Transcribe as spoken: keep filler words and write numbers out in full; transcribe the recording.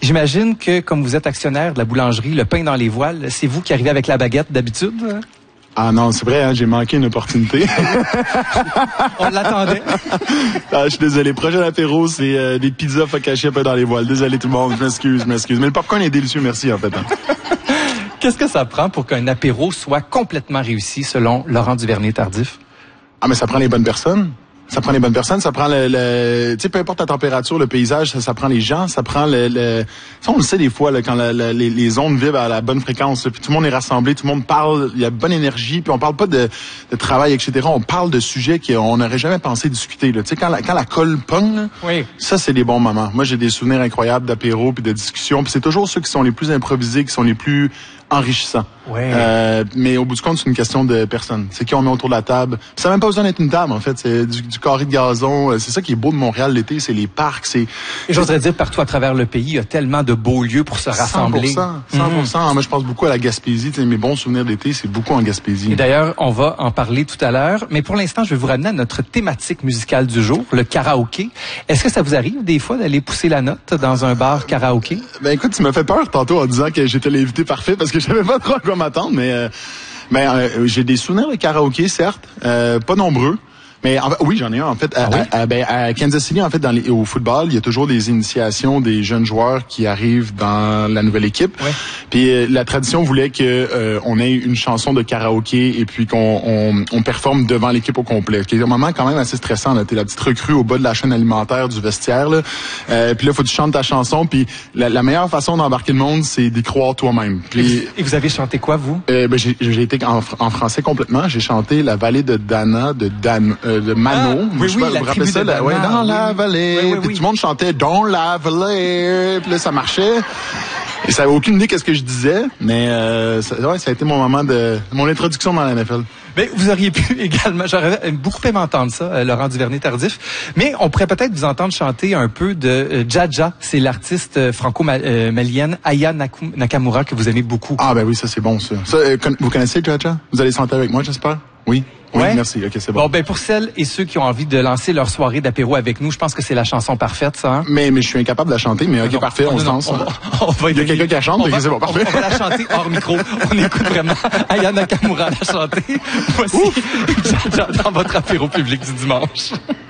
J'imagine que, comme vous êtes actionnaire de la boulangerie, le pain dans les voiles, c'est vous qui arrivez avec la baguette d'habitude? Ah non, c'est vrai, hein, j'ai manqué une opportunité. On l'attendait. Ah, je suis désolé. Prochain apéro, c'est euh, des pizzas focaccia pain dans les voiles. Désolé tout le monde, je m'excuse, je m'excuse. Mais le popcorn est délicieux, merci en fait. Hein. Qu'est-ce que ça prend pour qu'un apéro soit complètement réussi, selon Laurent Duvernay-Tardif? Ah, mais ça prend les bonnes personnes. Ça prend les bonnes personnes, ça prend le, le tu sais, peu importe la température, le paysage, ça, ça prend les gens, ça prend le, le ça on le sait des fois là, quand la, la, les, les ondes vibrent à la bonne fréquence, là, puis tout le monde est rassemblé, tout le monde parle, il y a bonne énergie, puis on parle pas de, de travail, et cetera. On parle de sujets qu'on n'aurait jamais pensé discuter. Tu sais, quand la, quand la colle pogne, là, oui. Ça c'est des bons moments. Moi j'ai des souvenirs incroyables d'apéro puis de discussions, puis c'est toujours ceux qui sont les plus improvisés, qui sont les plus enrichissants. Ouais. Euh, mais au bout du compte, c'est une question de personne. C'est qui on met autour de la table. Puis ça n'a même pas besoin d'être une table, en fait. C'est du, du carré de gazon. C'est ça qui est beau de Montréal l'été, c'est les parcs. C'est. Et j'oserais dire, partout à travers le pays, il y a tellement de beaux lieux pour se rassembler. cent pour cent. cent pour cent. Mm-hmm. Moi, je pense beaucoup à la Gaspésie. T'sais, mes bons souvenirs d'été, c'est beaucoup en Gaspésie. Et d'ailleurs, on va en parler tout à l'heure. Mais pour l'instant, je vais vous ramener à notre thématique musicale du jour, le karaoké. Est-ce que ça vous arrive des fois d'aller pousser la note dans un bar karaoké? Ben écoute, tu m'as fait peur tantôt en disant que j'étais l'invité parfait parce que je savais pas trop à quoi m'attendre, mais euh, mais euh, j'ai des souvenirs de karaoké, certes, euh, pas nombreux. Mais en, oui, j'en ai un en fait. À, ah oui? à, à, ben, à Kansas City, en fait, dans les, au football, il y a toujours des initiations des jeunes joueurs qui arrivent dans la nouvelle équipe. Ouais. Puis euh, la tradition voulait que euh, on ait une chanson de karaoké et puis qu'on on, on performe devant l'équipe au complet. C'est un moment quand même assez stressant. Là, t'es la petite recrue au bas de la chaîne alimentaire du vestiaire. Là. Euh, puis là, faut que tu chantes ta chanson. Puis la, la meilleure façon d'embarquer le monde, c'est d'y croire toi-même. Puis, et vous avez chanté quoi, vous? Euh, ben, j'ai, j'ai été en, en français complètement. J'ai chanté La vallée de Dana de Dan. Euh, de Mano. Ah, oui, je oui, me la rappelle ça, de la, ouais, dans oui, la vallée. Oui, oui, puis oui. tout le monde chantait Dans la vallée. Puis là, ça marchait. Et ça avait aucune idée qu'est-ce que je disais, mais euh, ça, ouais, ça a été mon moment de mon introduction dans la N F L. Mais vous auriez pu également, j'aurais beaucoup aimé entendre ça, euh, Laurent Duvernay-Tardif. Mais on pourrait peut-être vous entendre chanter un peu de euh, Jaja. C'est l'artiste euh, franco-malienne Aya Nakamura que vous aimez beaucoup. Ah ben oui, ça c'est bon ça. ça euh, vous connaissez Jaja? Vous allez chanter avec moi, j'espère? Oui. Oui, ouais. Merci. Ok, c'est bon. Bon, ben pour celles et ceux qui ont envie de lancer leur soirée d'apéro avec nous, je pense que c'est la chanson parfaite, ça. Hein? Mais mais je suis incapable de la chanter, mais ok, non, parfait, on, on se lance. On, on va Il y a quelqu'un qui la chante, c'est bon, parfait. On, on va la chanter hors micro. On écoute vraiment Aya Nakamura la chanter. Voici Jaja dans votre apéro public du dimanche.